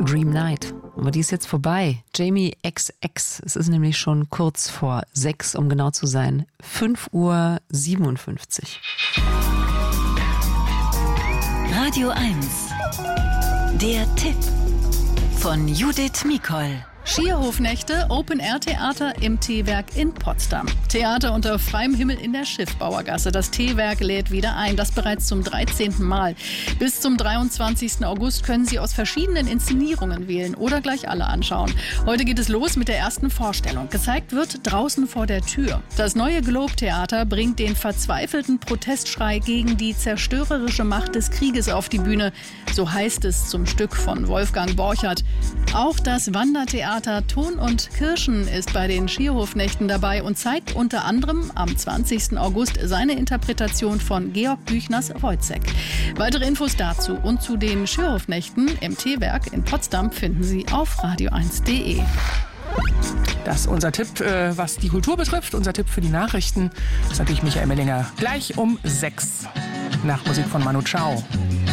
Dream Night. Aber die ist jetzt vorbei. Jamie XX. Es ist nämlich schon kurz vor 6, um genau zu sein. 5:57 Uhr. Radio 1. Der Tipp von Judith Mikol. Schierhofnächte, Open-Air-Theater im T-Werk in Potsdam. Theater unter freiem Himmel in der Schiffbauergasse. Das T-Werk lädt wieder ein, das bereits zum 13. Mal. Bis zum 23. August können Sie aus verschiedenen Inszenierungen wählen oder gleich alle anschauen. Heute geht es los mit der ersten Vorstellung. Gezeigt wird Draußen vor der Tür. Das neue Globe-Theater bringt den verzweifelten Protestschrei gegen die zerstörerische Macht des Krieges auf die Bühne. So heißt es zum Stück von Wolfgang Borchert. Auch das Wandertheater Ton und Kirschen ist bei den Schierhofnächten dabei und zeigt unter anderem am 20. August seine Interpretation von Georg Büchners Wojzeck. Weitere Infos dazu und zu den Schierhofnächten im T-Werk in Potsdam finden Sie auf radio1.de. Das ist unser Tipp, was die Kultur betrifft. Unser Tipp für die Nachrichten ist natürlich Michael Mellinger. Gleich um 6 nach Musik von Manu Chao.